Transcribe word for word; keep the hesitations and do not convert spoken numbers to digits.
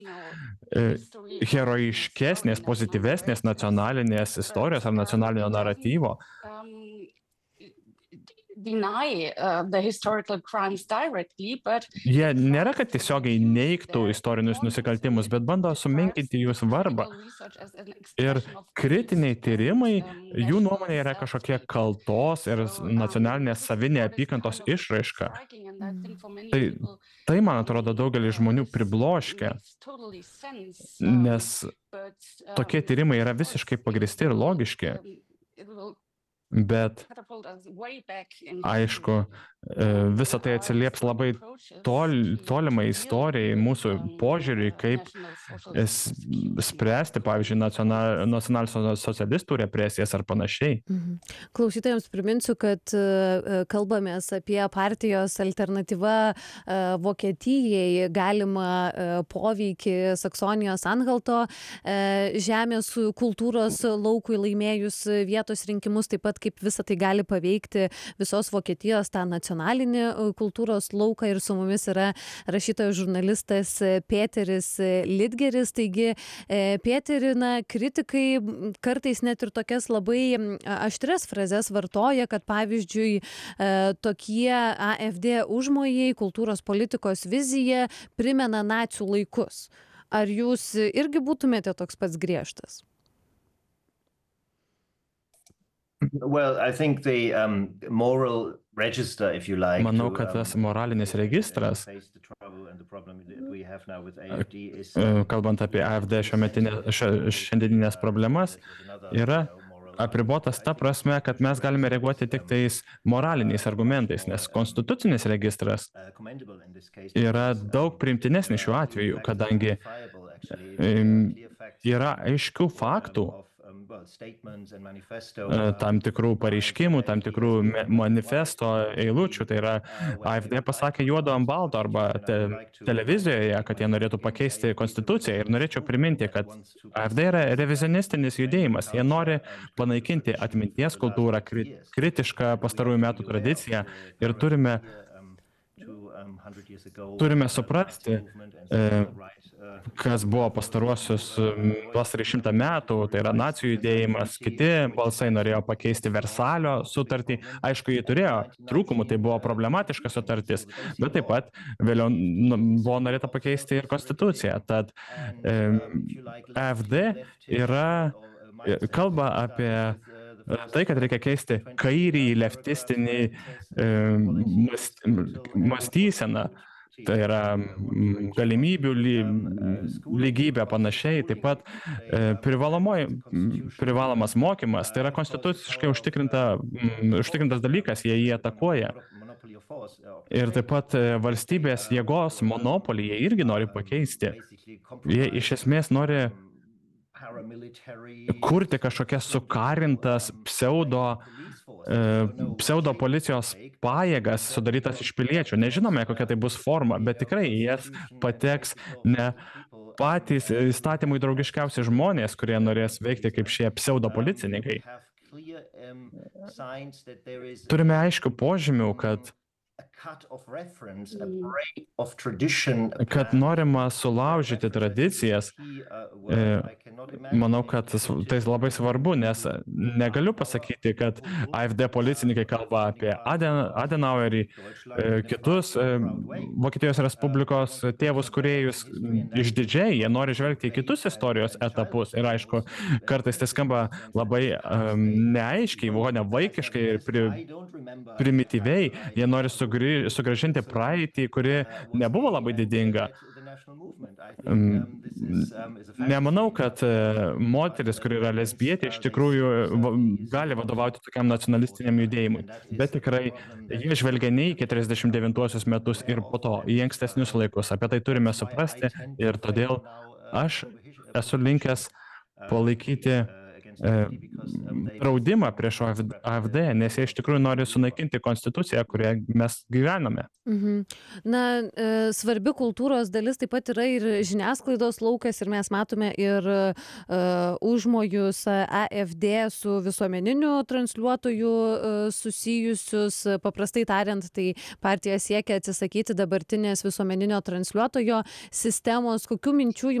e, heroiškesnės, pozityvesnės nacionalinės istorijos ar nacionalinio naratyvo. Jie nėra, kad tiesiogiai neigtų istorinius nusikaltimus, bet bando sumenkinti jų svarbą. Ir kritiniai tyrimai, jų nuomonė yra kažkokie kaltos ir nacionalinės savinėapykantos išraiška. Tai, tai, man atrodo, daugelį žmonių pribloškia, nes tokie tyrimai yra visiškai pagrįsti ir logiški. Bet, aišku, visa tai atsilieps labai tol, tolimai istorijai, mūsų požiūriui, kaip spręsti, pavyzdžiui, nacional, nacionalsocialistų represijas ar panašiai. Mhm. Klausytojams priminsiu, kad kalbamės apie partijos alternatyva Vokietijai galimą poveikį Saksonijos Anhalto žemės kultūros laukui laimėjus vietos rinkimus, taip pat kaip visą tai gali paveikti visos Vokietijos tą nacionalinį kultūros lauką, ir su mumis yra rašytojas žurnalistas Peteris Lidgeris. Taigi, Peteri, na, kritikai kartais net ir tokias labai aštrias frazes vartoja, kad pavyzdžiui tokie A F D užmojai, kultūros politikos vizija primena nacių laikus. Ar jūs irgi būtumėte toks pats griežtas? Well, I think the um, moral register, if you like, Manau, kad tas moralinis registras, kalbant apie A F D šiandieninės problemas, yra apribotas ta prasme, kad mes galime reaguoti tik tais moraliniais argumentais, nes konstitucinis registras yra daug priimtinesnis šiuo atveju, kadangi yra aiškių faktų, tam tikrų pareiškimų, tam tikrų manifesto eilučių. Tai yra, A F D pasakė juodo ant balto arba te, televizijoje, kad jie norėtų pakeisti konstituciją. Ir norėčiau priminti, kad A F D yra revizionistinis judėjimas. Jie nori panaikinti atminties kultūrą, kritišką pastarųjų metų tradiciją, ir turime Turime suprasti, kas buvo pastaruosius pastarąjį šimtą metų, tai yra nacijų judėjimas, kiti balsai norėjo pakeisti Versalio sutartį. Aišku, jie turėjo trūkumų, tai buvo problematiška sutartis, bet taip pat vėliau buvo norėta pakeisti ir konstituciją. Tad A F D yra, kalba apie tai, kad reikia keisti kairį, leftistinį mąstyseną, tai yra galimybių lygybė panašiai, taip pat privalomas mokymas, tai yra konstituciškai užtikrinta, užtikrintas dalykas, jie jį atakuoja. Ir taip pat valstybės jėgos monopolį jie irgi nori pakeisti. Jie iš esmės nori kurti kažkokias sukarintas pseudo, pseudo policijos pajėgas sudarytas iš piliečių. Nežinome, kokia tai bus forma, bet tikrai jas pateks ne patys įstatymui draugiškiausi žmonės, kurie norės veikti kaip šie pseudo policininkai. Turime aiškių požymių, kad kad norima sulaužyti tradicijas. Manau, kad tai labai svarbu, nes negaliu pasakyti, kad A F D policininkai kalba apie Adenauerį, kitus Vokietijos Respublikos tėvus kūrėjus išdidžiai, jie nori žvelgti į kitus istorijos etapus. Ir aišku, kartais tai skamba labai um, neaiškiai, vos ne vaikiškai ir pri, primityviai. Jie nori sugrį, sugrąžinti praeitį, kuri nebuvo labai didinga. Nemanau, kad moteris, kuri yra lesbietė, iš tikrųjų gali vadovauti tokiam nacionalistiniam judėjimui. Bet tikrai jie žvelgia ne į keturiasdešimt devintuosius metus ir po to į ankstesnius laikus. Apie tai turime suprasti ir todėl aš esu linkęs palaikyti draudimą prieš AfD, nes jie iš tikrųjų nori sunaikinti konstituciją, kurioje mes gyvename. Mhm. Na, svarbi kultūros dalis taip pat yra ir žiniasklaidos laukas ir mes matome ir uh, užmojus AfD su visuomeniniu transliuotoju uh, susijusius. Paprastai tariant, tai partija siekia atsisakyti dabartinės visuomeninio transliuotojo sistemos. Kokių minčių